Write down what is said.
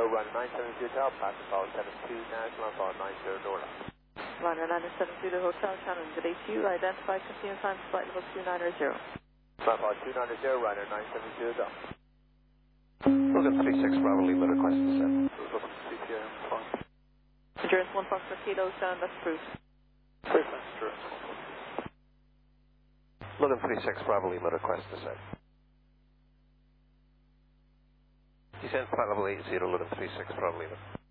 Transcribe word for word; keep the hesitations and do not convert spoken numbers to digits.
run nine seven zero Hotel, passing call seven two, National Alpha nine zero North. Runner nine seven zero Hotel, Shannon, good day to you. Identify continuous time, flight level two nine zero. Alpha two nine zero, runner nine seven zero Delta. Logan three six Bravo Lima, request descent. Logan C P M, fine. Endurance one Foxtrot Kilo, Shannon, that's approved. Very fast, Endurance. Logan three six Bravo Lima, request descent. Descent flight level eight zero, Logan three six Bravo Lima.